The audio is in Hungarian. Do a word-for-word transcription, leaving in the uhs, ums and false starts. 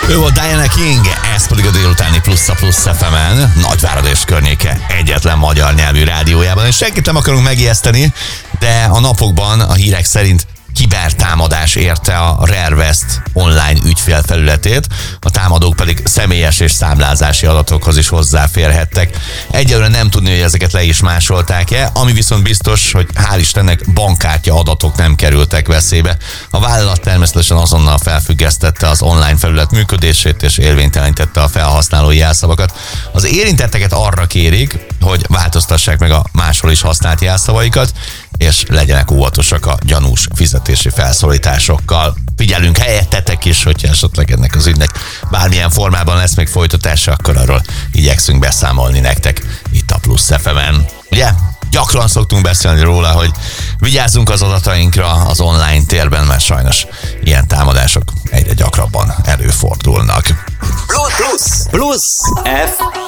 Ő volt Diana King, ez pedig a délutáni Plusz a Plusz ef emen, Nagyvárad és környéke egyetlen magyar nyelvű rádiójában. És senkit nem akarunk megijeszteni, de a napokban a hírek szerint kibertámadás érte a RareVest online ügyfélfelületét, a támadók pedig személyes és számlázási adatokhoz is hozzáférhettek. Egyelőre nem tudni, hogy ezeket le is másolták-e, ami viszont biztos, hogy hál' Istennek bankkártya adatok nem kerültek veszélybe. A vállalat természetesen azonnal felfüggesztette az online felület működését és érvénytelenítette a felhasználói jelszavakat. Az érintetteket arra kérik, hogy változtassák meg a máshol is használt jelszavaikat, és legyenek óvatosak a gyanús fizetési felszólításokkal. Figyelünk helyettetek is, hogyha esetleg ennek az ügynek bármilyen formában lesz még folytatása, akkor arról igyekszünk beszámolni nektek itt a Plusz ef emen. Ugye? Gyakran szoktunk beszélni róla, hogy vigyázzunk az adatainkra az online térben, mert sajnos ilyen támadások egyre gyakrabban előfordulnak. Plusz! Plusz! F